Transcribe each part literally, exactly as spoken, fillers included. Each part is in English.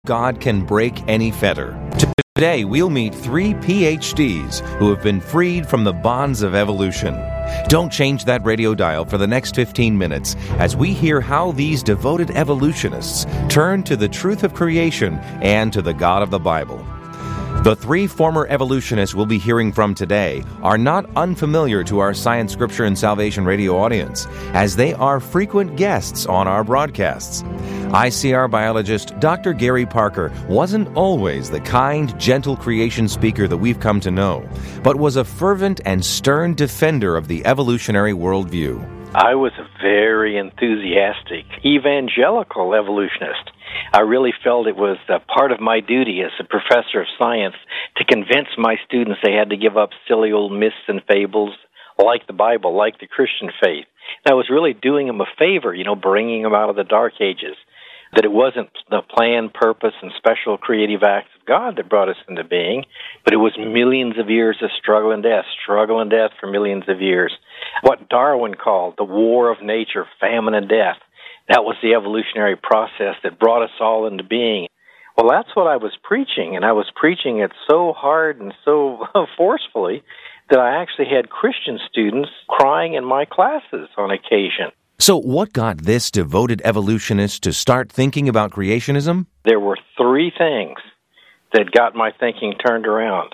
God can break any fetter. Today, we'll meet three P H Ds who have been freed from the bonds of evolution. Don't change that radio dial for the next fifteen minutes as we hear how these devoted evolutionists turn to the truth of creation and to the God of the Bible. The three former evolutionists we'll be hearing from today are not unfamiliar to our Science, Scripture, and Salvation radio audience, as they are frequent guests on our broadcasts. I C R biologist Doctor Gary Parker wasn't always the kind, gentle creation speaker that we've come to know, but was a fervent and stern defender of the evolutionary worldview. I was a very enthusiastic evangelical evolutionist. I really felt it was a part of my duty as a professor of science to convince my students they had to give up silly old myths and fables like the Bible, like the Christian faith. And I was really doing them a favor, you know, bringing them out of the Dark Ages, that it wasn't the plan, purpose, and special creative acts of God that brought us into being, but it was millions of years of struggle and death, struggle and death for millions of years. What Darwin called the war of nature, famine and death. That was the evolutionary process that brought us all into being. Well, that's what I was preaching, and I was preaching it so hard and so forcefully that I actually had Christian students crying in my classes on occasion. So what got this devoted evolutionist to start thinking about creationism? There were three things that got my thinking turned around.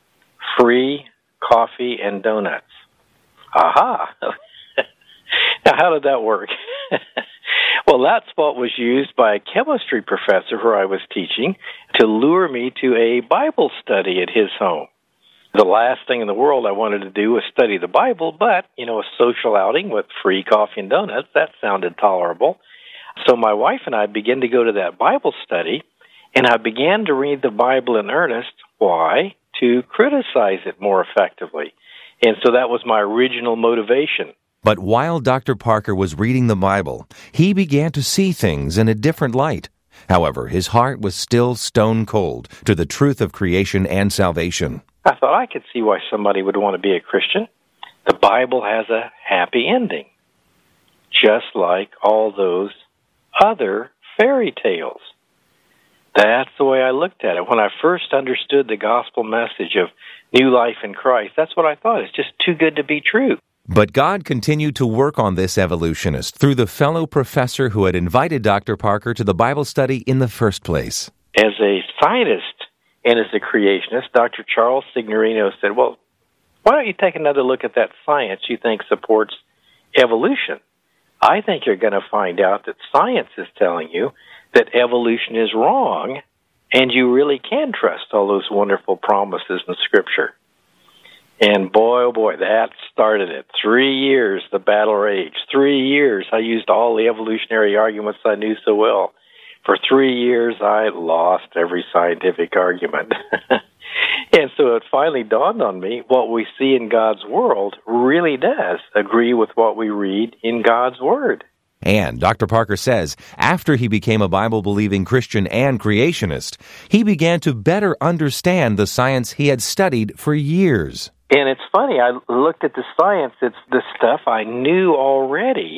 Free coffee and donuts. Aha! Now, how did that work? Well, that's what was used by a chemistry professor who I was teaching to lure me to a Bible study at his home. The last thing in the world I wanted to do was study the Bible, but, you know, a social outing with free coffee and donuts, that sounded tolerable. So my wife and I began to go to that Bible study, and I began to read the Bible in earnest. Why? To criticize it more effectively. And so that was my original motivation. But while Doctor Parker was reading the Bible, he began to see things in a different light. However, his heart was still stone cold to the truth of creation and salvation. I thought I could see why somebody would want to be a Christian. The Bible has a happy ending, just like all those other fairy tales. That's the way I looked at it. When I first understood the gospel message of new life in Christ, that's what I thought. It's just too good to be true. But God continued to work on this evolutionist through the fellow professor who had invited Doctor Parker to the Bible study in the first place. As a scientist and as a creationist, Doctor Charles Signorino said, well, why don't you take another look at that science you think supports evolution? I think you're going to find out that science is telling you that evolution is wrong, and you really can trust all those wonderful promises in Scripture. And boy, oh boy, that started it. Three years, the battle raged. Three years, I used all the evolutionary arguments I knew so well. For three years, I lost every scientific argument. And so it finally dawned on me, what we see in God's world really does agree with what we read in God's Word. And Doctor Parker says, after he became a Bible-believing Christian and creationist, he began to better understand the science he had studied for years. And it's funny, I looked at the science, it's the stuff I knew already,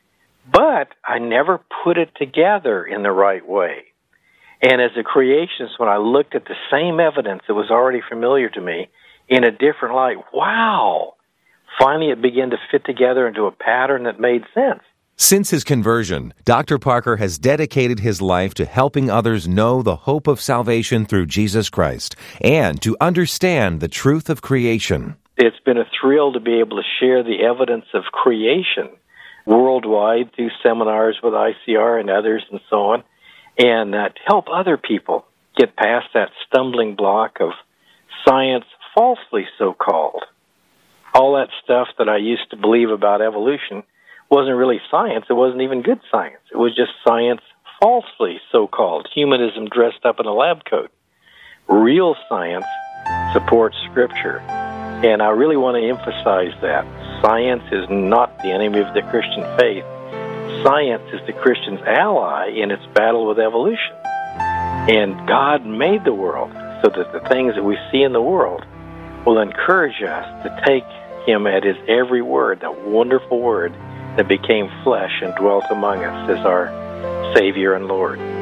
but I never put it together in the right way. And as a creationist, when I looked at the same evidence that was already familiar to me in a different light, wow! Finally it began to fit together into a pattern that made sense. Since his conversion, Doctor Parker has dedicated his life to helping others know the hope of salvation through Jesus Christ and to understand the truth of creation. It's been a thrill to be able to share the evidence of creation worldwide through seminars with I C R and others and so on, and uh, to help other people get past that stumbling block of science falsely so-called. All that stuff that I used to believe about evolution wasn't really science. It wasn't even good science. It was just science falsely so-called, humanism dressed up in a lab coat. Real science supports Scripture. And I really want to emphasize that. Science is not the enemy of the Christian faith. Science is the Christian's ally in its battle with evolution. And God made the world so that the things that we see in the world will encourage us to take Him at His every word, that wonderful word that became flesh and dwelt among us as our Savior and Lord.